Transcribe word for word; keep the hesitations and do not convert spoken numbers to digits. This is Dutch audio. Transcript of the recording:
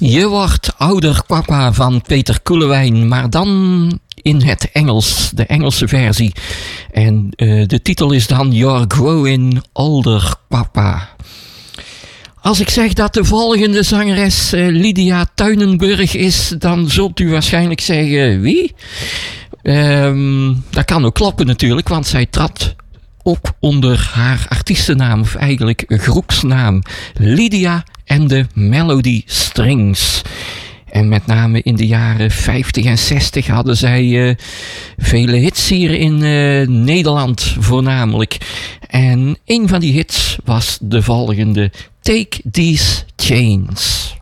Je wordt ouder, papa van Peter Koelewijn, maar dan in het Engels, de Engelse versie. En uh, de titel is dan You're Growing Older, papa. Als ik zeg dat de volgende zangeres uh, Lydia Tuinenburg is, dan zult u waarschijnlijk zeggen, wie? Um, dat kan ook kloppen natuurlijk, want zij trad op onder haar artiestennaam, of eigenlijk groepsnaam, Lydia and the Melody Strings. En met name in de jaren vijftig en zestig hadden zij uh, vele hits hier in uh, Nederland voornamelijk. En een van die hits was de volgende, Take These Chains.